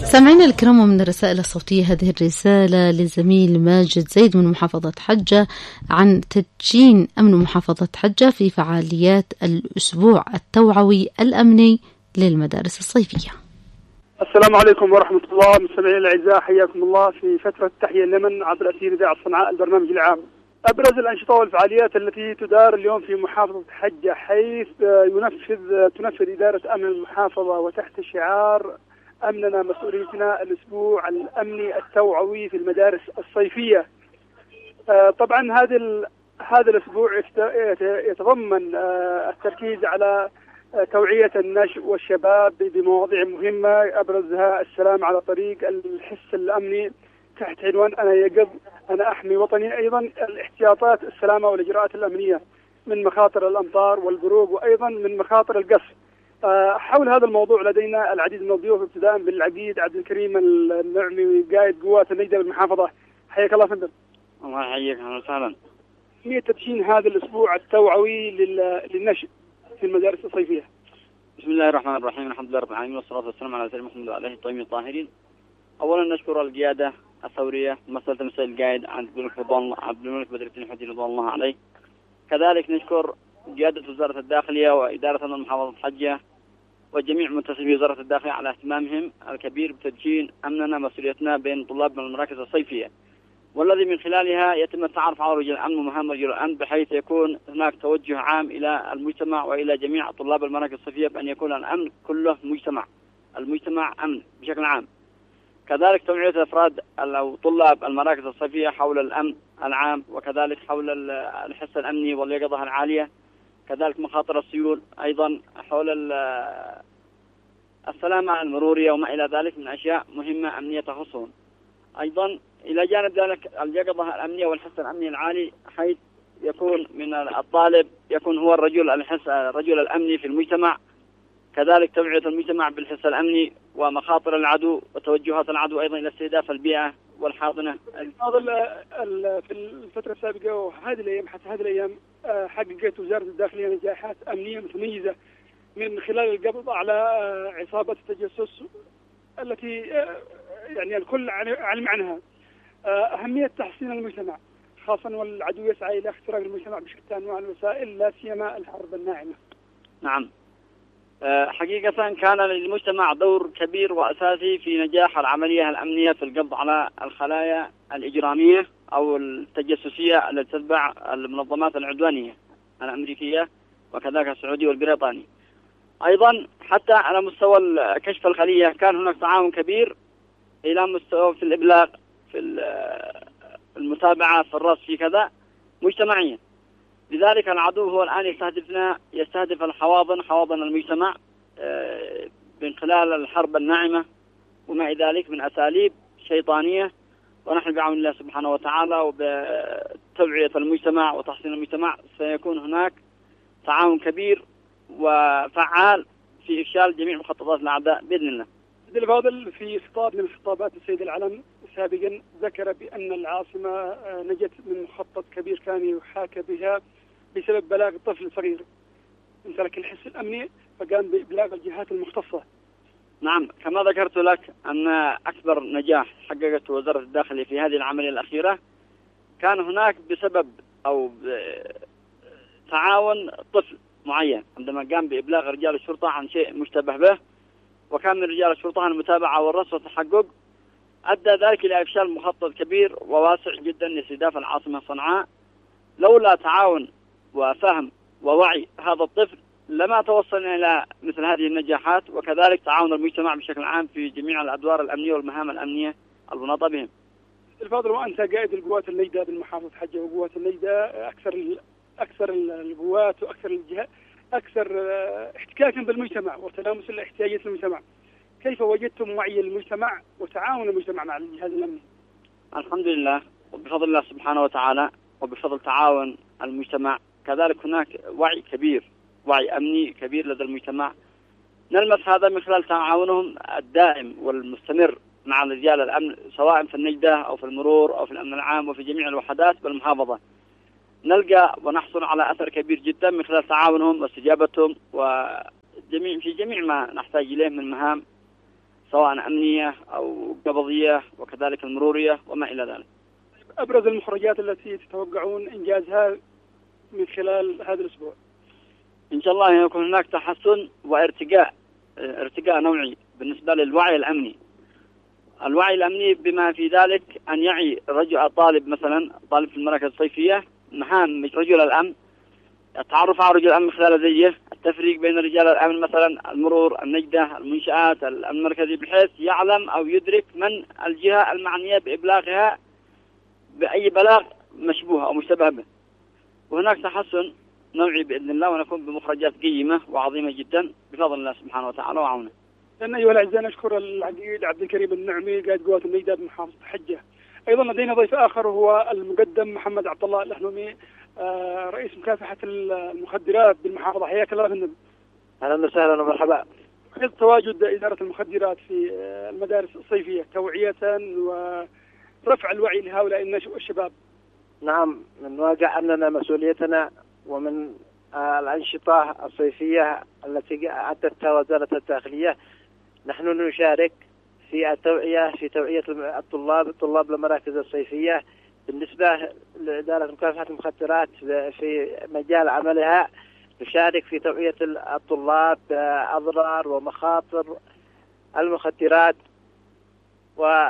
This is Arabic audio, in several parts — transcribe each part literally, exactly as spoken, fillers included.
سامعينا الكرام، ومن الرسائل الصوتية هذه الرسالة لزميل ماجد زيد من محافظة حجة عن تدشين أمن محافظة حجة في فعاليات الأسبوع التوعوي الأمني للمدارس الصيفية. السلام عليكم ورحمة الله. مستمعين الأعزاء، حياكم الله في فترة تحية اليمن عبر أثير إذاعة صنعاء البرنامج العام. أبرز الأنشطة والفعاليات التي تدار اليوم في محافظة حجة، حيث ينفذ تنفذ إدارة أمن المحافظة وتحت شعار أمننا مسؤوليتنا الأسبوع الأمني التوعوي في المدارس الصيفية. طبعا هذا هذا الأسبوع يتضمن التركيز على توعية النشء والشباب بمواضيع مهمة، أبرزها السلام على طريق الحس الأمني تحت عنوان أنا يقظ أنا أحمي وطني. أيضا الاحتياطات السلامة والإجراءات الأمنية من مخاطر الأمطار والبروق، وأيضا من مخاطر القصف. حول هذا الموضوع لدينا العديد من الضيوف، ابتداء بالعقيد عبد الكريم النعمي قائد قوات النجدة بالمحافظة. حياك الله فندم. الله يحييك، اهلا وسهلا. كيفية تدشين هذا الأسبوع التوعوي للنشء في المدارس الصيفية؟ بسم الله الرحمن الرحيم، الحمد لله رب العالمين، والصلاة والسلام على سيدنا محمد وعلى آله الطيبين الطاهرين. أولا نشكر القيادة الثورية مسألة مسائل القائد عبد الملك رضوان عبد الملك بدر الدين الحدي رضوان الله عليه. كذلك نشكر قيادة وزارة الداخلية وإدارة أمن محافظة حجة وجميع منتسبي وزارة الداخلية على اهتمامهم الكبير بتدشين أمننا مسؤوليتنا بين طلاب من المراكز الصيفية، والذي من خلالها يتم التعرف على رجال الأمن ومهام رجال الأمن، بحيث يكون هناك توجه عام إلى المجتمع وإلى جميع طلاب المراكز الصيفية بأن يكون الأمن كله مجتمع، المجتمع أمن بشكل عام. كذلك توعية الأفراد أو طلاب المراكز الصيفية حول الأمن العام، وكذلك حول الحس الأمني واليقظة العالية، كذلك مخاطر السيول، أيضا حول السلامة المرورية وما إلى ذلك من أشياء مهمة أمنية تخصهم. أيضا إلى جانب ذلك اليقظة الأمنية والحس الأمني العالي، حيث يكون من الطالب يكون هو الرجل الحس الرجل الأمني في المجتمع. كذلك توعية المجتمع بالحس الأمني ومخاطر العدو وتوجهات العدو، أيضا إلى استهداف البيئة والحاضنة. هذا في الفترة السابقة وهذه الأيام، حتى هذه الأيام حققت وزارة الداخلية نجاحات أمنية متميزة من خلال القبض على عصابة التجسس التي يعني الكل علم عنها. أهمية تحسين المجتمع خاصة والعدو يسعى إلى اختراق المجتمع بشتى أنواع الوسائل، لا سيما الحرب الناعمة. نعم، حقيقة كان للمجتمع دور كبير وأساسي في نجاح العملية الأمنية في القبض على الخلايا الإجرامية أو التجسسية التي تتبع المنظمات العدوانية الأمريكية وكذلك السعودي والبريطاني. أيضا حتى على مستوى كشف الخلية كان هناك تعاون كبير إلى مستوى في الإبلاغ، في المتابعة، في الرصد، في كذا مجتمعيا. لذلك العدو هو الآن يستهدفنا يستهدف الحواضن حواضن المجتمع من خلال الحرب الناعمة وما إلى ذلك من أساليب شيطانية، ونحن بعون الله سبحانه وتعالى وبتوعية المجتمع وتحسين المجتمع سيكون هناك تعاون كبير وفعال في إفشال جميع مخططات الأعداء بإذن الله. سيد الفاضل، في خطاب من خطابات السيد العلم سابقا ذكر بأن العاصمة نجت من مخطط كبير كان يحاكى بها بسبب بلاغ طفل صغير امتلك الحس الأمني فقام بإبلاغ الجهات المختصة. نعم، كما ذكرت لك أن أكبر نجاح حققته وزارة الداخلية في هذه العملية الأخيرة كان هناك بسبب أو تعاون طفل معين عندما قام بإبلاغ رجال الشرطة عن شيء مشتبه به، وكان من رجال الشرطة المتابعة والرصد والتحقق، أدى ذلك إلى إفشال مخطط كبير وواسع جدا لاستهداف العاصمة صنعاء. لولا تعاون وفهم ووعي هذا الطفل لما توصلنا إلى مثل هذه النجاحات، وكذلك تعاون المجتمع بشكل عام في جميع الأدوار الأمنية والمهام الأمنية المناطة بهم. الفاضل، وأنت قائد القوات النجدة بالمحافظة حجة، وقوات النجدة أكثر أكثر القوات وأكثر الجهات أكثر احتكاكا بالمجتمع وتلامس الاحتياجات المجتمع. كيف وجدتم وعي المجتمع وتعاون المجتمع مع الجهاز الأمني؟ الحمد لله، وبفضل الله سبحانه وتعالى وبفضل تعاون المجتمع، كذلك هناك وعي كبير، وعي أمني كبير لدى المجتمع. نلمس هذا من خلال تعاونهم الدائم والمستمر مع رجال الأمن، سواء في النجدة أو في المرور أو في الأمن العام وفي جميع الوحدات بالمحافظة. نلقى ونحصل على أثر كبير جدا من خلال تعاونهم واستجابتهم وجميع في جميع ما نحتاج إليه من مهام سواء أمنية أو قبضية وكذلك المرورية وما إلى ذلك. أبرز المخرجات التي تتوقعون إنجازها من خلال هذا الأسبوع؟ إن شاء الله يكون هناك تحسن وارتقاء ارتقاء نوعي بالنسبة للوعي الأمني. الوعي الأمني بما في ذلك أن يعي رجل الطالب مثلا طالب في المراكز الصيفية مهام رجل الأمن، التعرف على رجل الأمن خلال زيه، التفريق بين رجال الأمن مثلا المرور، النجدة، المنشآت، الأمن المركزي، بحيث يعلم أو يدرك من الجهة المعنية بإبلاغها بأي بلاغ مشبوه أو مشتبه به. وهناك تحسن نوعي بإذن الله، ونكون بمخرجات قيمة وعظيمة جدا بفضل الله سبحانه وتعالى وعونه. لأن أيها الأعزاء نشكر العقيد عبد الكريم النعمي قائد قوات النجدة بمحافظة حجة. أيضا لدينا ضيف آخر وهو المقدم محمد عبد الله الأهنومي رئيس مكافحة المخدرات بالمحافظة. حياك الله فندم. أهلا وسهلا ومرحبا. كيف تواجد إدارة المخدرات في المدارس الصيفية توعية ورفع الوعي لهؤلاء النشء والشباب؟ نعم، من واقع أننا مسؤوليتنا ومن الأنشطة الصيفية التي أعدتها وزارة الداخلية نحن نشارك في التوعية في توعية الطلاب الطلاب للمراكز الصيفية. بالنسبة لإدارة مكافحة المخدرات في مجال عملها نشارك في توعية الطلاب بأضرار ومخاطر المخدرات، و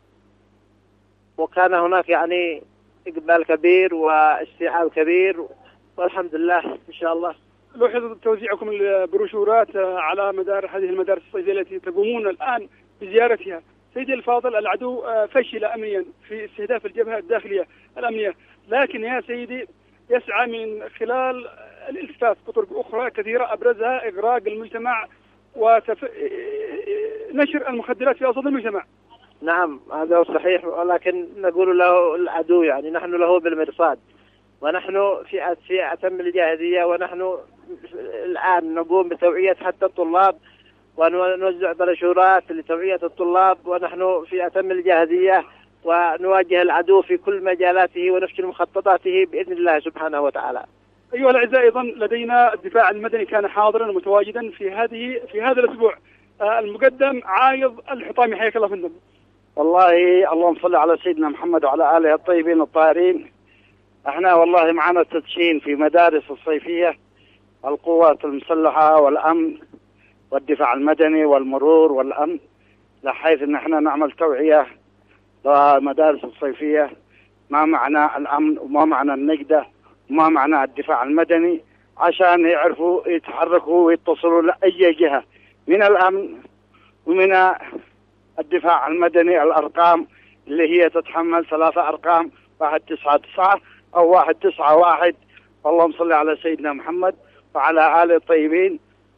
وكان هناك يعني إقبال كبير واستيعاب كبير والحمد لله إن شاء الله. لوحظ توزيعكم البروشورات على مدار هذه المدارس الصيفية التي تقومون الآن بزيارتها. سيدي الفاضل، العدو فشل أمنيا في استهداف الجبهة الداخلية الأمنية، لكن يا سيدي يسعى من خلال الالتفاف بطرق أخرى كثيرة أبرزها إغراق المجتمع ونشر المخدرات في أوسط المجتمع. نعم هذا هو صحيح، ولكن نقول له العدو يعني نحن له بالمرصاد، ونحن في في أتم الجاهزية، ونحن الآن نقوم بتوعية حتى الطلاب ونوزع بروشورات لتوعية الطلاب، ونحن في أتم الجاهزية ونواجه العدو في كل مجالاته ونفشل مخططاته بإذن الله سبحانه وتعالى. أيها الأعزاء، أيضا لدينا الدفاع المدني كان حاضرا ومتواجدا في هذه في هذا الأسبوع. المقدم عايض الحطامي، حياك الله فندم. والله اللهم صل على سيدنا محمد وعلى آله الطيبين الطاهرين. احنا والله معنا تدشين في مدارس الصيفية القوات المسلحة والأمن والدفاع المدني والمرور والأمن، لحيث ان احنا نعمل توعية للمدارس الصيفية ما معنى الأمن وما معنى النجدة وما معنى الدفاع المدني، عشان يعرفوا يتحركوا ويتصلوا لأي جهة من الأمن ومن الدفاع المدني. الأرقام اللي هي تتحمل ثلاثة أرقام، واحد تسعة تسعة أو واحد تسعة واحد. اللهم صل على سيدنا محمد وعلى آله الطيبين.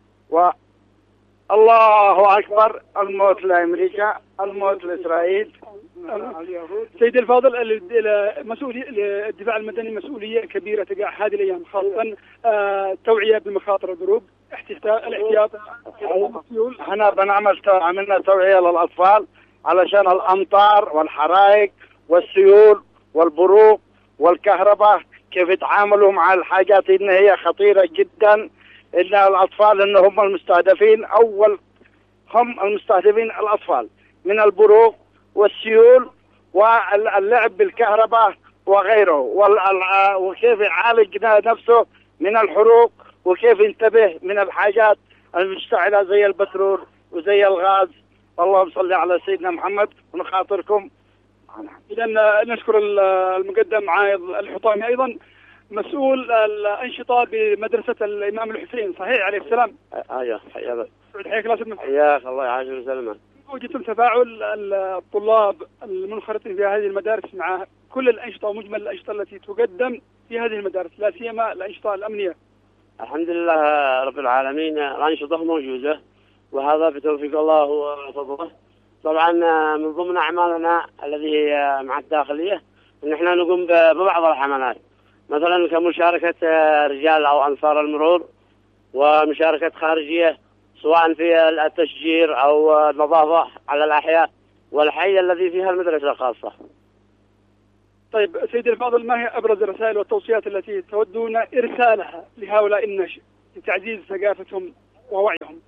والله أكبر. الموت لأمريكا، الموت لإسرائيل. سيدي الفاضل، المسؤولية الدفاع المدني مسؤولية كبيرة تقع هذه الأيام، خاصة التوعية بمخاطر الضروب، الاحتياط. احنا بنعمل عملنا توعية للأطفال علشان الأمطار والحرائق والسيول والبروق والكهرباء كيف يتعاملوا مع الحاجات إن هي خطيرة جدا، إن الأطفال إن هم المستهدفين، أول هم المستهدفين الأطفال من البروق والسيول واللعب بالكهرباء وغيره، وكيف يعالج نفسه من الحروق، وكيف ينتبه من الحاجات المشتعلة زي البترول وزي الغاز. اللهم صل على سيدنا محمد ونخاطركم. إذا نشكر المقدم عايض الحطامي، أيضا مسؤول الأنشطة بمدرسة الإمام الحسين، صحيح عليه السلام؟ أيوه حياك. حياك الله سيدنا. حياك الله يعافيك ويسلمك. وجدتم تفاعل الطلاب المنخرطين في هذه المدارس مع كل الأنشطة ومجمل الأنشطة التي تقدم في هذه المدارس، لا سيما الأنشطة الأمنية؟ الحمد لله رب العالمين، الأنشطة موجودة، وهذا بتوفيق الله وفضله. طبعا من ضمن أعمالنا الذي هي مع الداخلية أن احنا نقوم ببعض الحملات، مثلا كمشاركة رجال أو أنصار المرور، ومشاركة خارجية سواء في التشجير أو النظافة على الأحياء والحي الذي فيها المدرسة الخاصة. طيب سيدي الفاضل، ما هي أبرز الرسائل والتوصيات التي تودون إرسالها لهؤلاء النشء لتعزيز ثقافتهم ووعيهم؟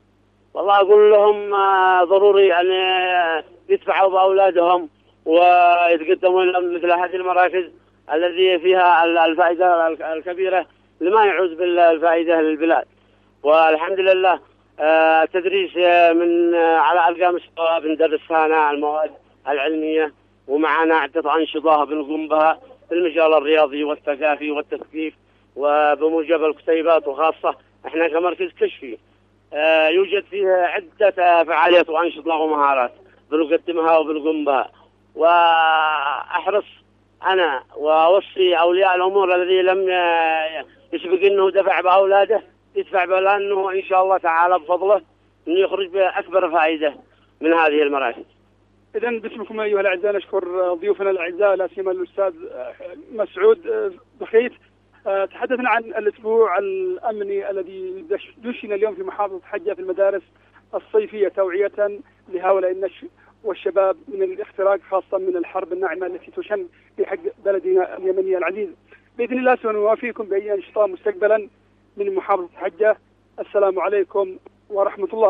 والله أقول لهم ضروري أن يدفعوا بأولادهم ويتقدمون لهم مثل هذه المراكز التي فيها الفائدة الكبيرة لما يعوز بالفائدة للبلاد. والحمد لله التدريس من على أرقى مستوى بندرس هنا المواد العلمية، ومعنا عدة أنشطة بنقوم بها في المجال الرياضي والثقافي والتثقيف وبموجب الكتيبات، وخاصة احنا كمركز كشفي يوجد فيه عدة فعاليات وأنشطة ومهارات بنقدمها وبنقوم بها. وأحرص أنا وأوصي أولياء الأمور الذي لم يسبق أنه دفع بأولاده يدفع به، لأنه إن شاء الله تعالى بفضله أنه يخرج بأكبر فائدة من هذه المراكز. إذن باسمكم أيها الأعزاء نشكر ضيوفنا الأعزاء لا سيما الأستاذ مسعود بخيت. تحدثنا عن الأسبوع الأمني الذي دشن اليوم في محافظة حجة في المدارس الصيفية توعية لهؤلاء النشء والشباب من الاختراق، خاصة من الحرب الناعمة التي تشن في حق بلدنا اليمني العزيز. بإذن الله سنوافيكم بأي أنشطة مستقبلا من محافظة حجة. السلام عليكم ورحمة الله.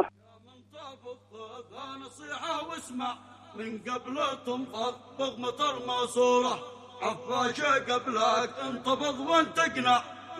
نصيحة واسمع من قبل تنفض بغمة الماسورة، عفاشة قبلك انتبض وانت تقنع.